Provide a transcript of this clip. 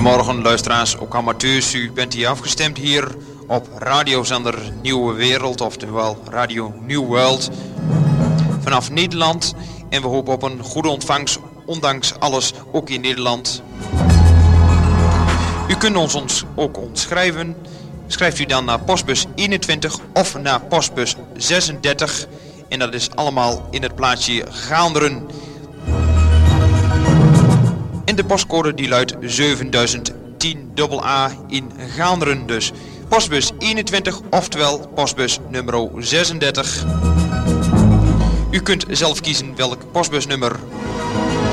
Goedemorgen luisteraars, ook amateurs. U bent hier afgestemd hier op radiozender Nieuwe Wereld, oftewel Radio New World. Vanaf Nederland. En we hopen op een goede ontvangst, ondanks alles, ook in Nederland. U kunt ons ook ontschrijven. Schrijft u dan naar postbus 21 of naar postbus 36. En dat is allemaal in het plaatsje Gaanderen. En de postcode die luidt 7010 AA in Gaanderen dus. Postbus 21, oftewel postbus nummer 36. U kunt zelf kiezen welk postbusnummer